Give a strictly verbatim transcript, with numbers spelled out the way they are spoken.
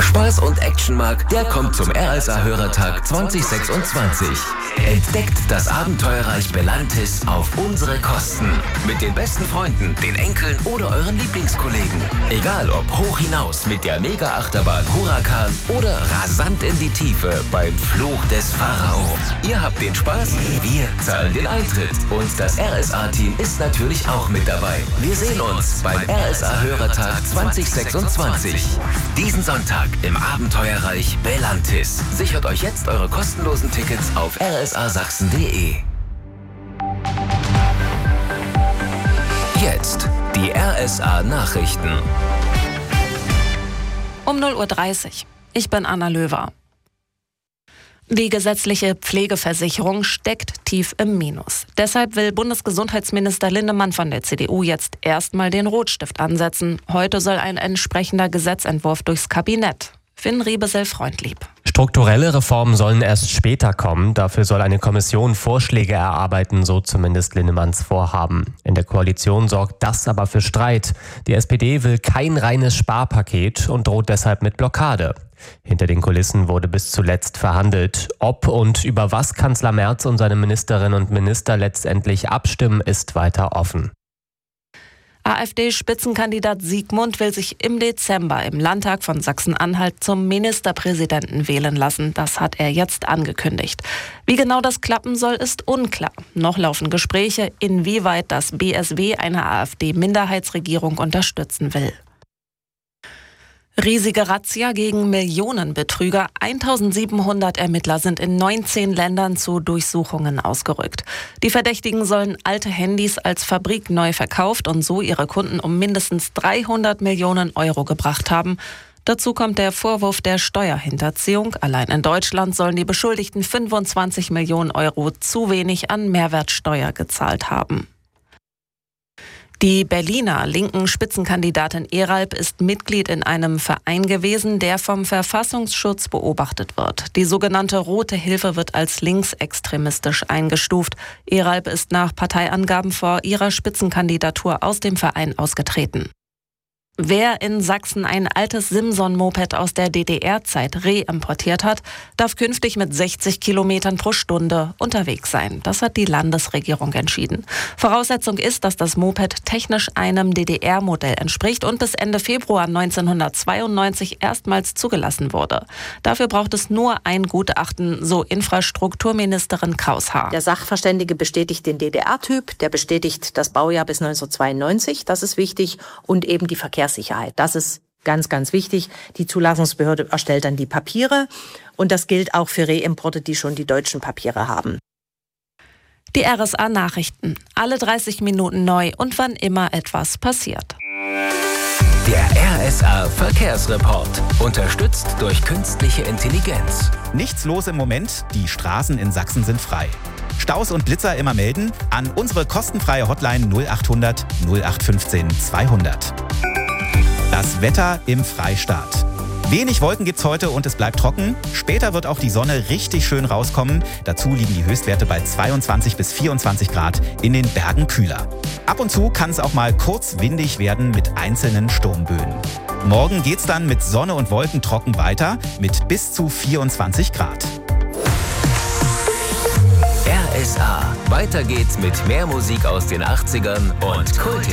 Spaß und Action mag, der kommt zum R S A-Hörertag zwanzig sechsundzwanzig. Entdeckt das Abenteuerreich Belantis auf unsere Kosten. Mit den besten Freunden, den Enkeln oder euren Lieblingskollegen. Egal ob hoch hinaus mit der Mega-Achterbahn Huracan oder rasant in die Tiefe beim Fluch des Pharao. Ihr habt den Spaß, wir zahlen den Eintritt. Und das R S A-Team ist natürlich auch mit dabei. Wir sehen uns beim R S A-Hörertag zwanzig sechsundzwanzig. Diesen Sonntag im Abenteuerreich Belantis. Sichert euch jetzt eure kostenlosen Tickets auf r s a sachsen punkt d e. Jetzt die R S A-Nachrichten. Um null Uhr dreißig. Ich bin Anna Löwer. Die gesetzliche Pflegeversicherung steckt tief im Minus. Deshalb will Bundesgesundheitsminister Lindemann von der C D U jetzt erstmal den Rotstift ansetzen. Heute soll ein entsprechender Gesetzentwurf durchs Kabinett. Finn Riebesel-Freundlieb. Strukturelle Reformen sollen erst später kommen. Dafür soll eine Kommission Vorschläge erarbeiten, so zumindest Lindemanns Vorhaben. In der Koalition sorgt das aber für Streit. Die S P D will kein reines Sparpaket und droht deshalb mit Blockade. Hinter den Kulissen wurde bis zuletzt verhandelt. Ob und über was Kanzler Merz und seine Ministerinnen und Minister letztendlich abstimmen, ist weiter offen. AfD-Spitzenkandidat Siegmund will sich im Dezember im Landtag von Sachsen-Anhalt zum Ministerpräsidenten wählen lassen. Das hat er jetzt angekündigt. Wie genau das klappen soll, ist unklar. Noch laufen Gespräche, inwieweit das B S W eine AfD-Minderheitsregierung unterstützen will. Riesige Razzia gegen Millionenbetrüger. eintausendsiebenhundert Ermittler sind in neunzehn Ländern zu Durchsuchungen ausgerückt. Die Verdächtigen sollen alte Handys als Fabrik neu verkauft und so ihre Kunden um mindestens dreihundert Millionen Euro gebracht haben. Dazu kommt der Vorwurf der Steuerhinterziehung. Allein in Deutschland sollen die Beschuldigten fünfundzwanzig Millionen Euro zu wenig an Mehrwertsteuer gezahlt haben. Die Berliner linken Spitzenkandidatin Eralp ist Mitglied in einem Verein gewesen, der vom Verfassungsschutz beobachtet wird. Die sogenannte Rote Hilfe wird als linksextremistisch eingestuft. Eralp ist nach Parteiangaben vor ihrer Spitzenkandidatur aus dem Verein ausgetreten. Wer in Sachsen ein altes Simson-Moped aus der D D R-Zeit reimportiert hat, darf künftig mit sechzig Kilometern pro Stunde unterwegs sein. Das hat die Landesregierung entschieden. Voraussetzung ist, dass das Moped technisch einem D D R-Modell entspricht und bis Ende Februar neunzehnhundertzweiundneunzig erstmals zugelassen wurde. Dafür braucht es nur ein Gutachten, so Infrastrukturministerin Kraus-Haar. Der Sachverständige bestätigt den D D R-Typ, der bestätigt das Baujahr bis neunzehnhundertzweiundneunzig, das ist wichtig, und eben die Verkehrssicherheit. Das ist ganz, ganz wichtig. Die Zulassungsbehörde erstellt dann die Papiere und das gilt auch für Reimporte, die schon die deutschen Papiere haben. Die R S A-Nachrichten. Alle dreißig Minuten neu und wann immer etwas passiert. Der R S A-Verkehrsreport. Unterstützt durch künstliche Intelligenz. Nichts los im Moment. Die Straßen in Sachsen sind frei. Staus und Blitzer immer melden an unsere kostenfreie Hotline null achthundert null acht fünfzehn zweihundert. Das Wetter im Freistaat. Wenig Wolken gibt's heute und es bleibt trocken. Später wird auch die Sonne richtig schön rauskommen. Dazu liegen die Höchstwerte bei zweiundzwanzig bis vierundzwanzig Grad, in den Bergen kühler. Ab und zu kann es auch mal kurz windig werden mit einzelnen Sturmböen. Morgen geht's dann mit Sonne und Wolken trocken weiter mit bis zu vierundzwanzig Grad. R S A. Weiter geht's mit mehr Musik aus den achtzigern und Kult.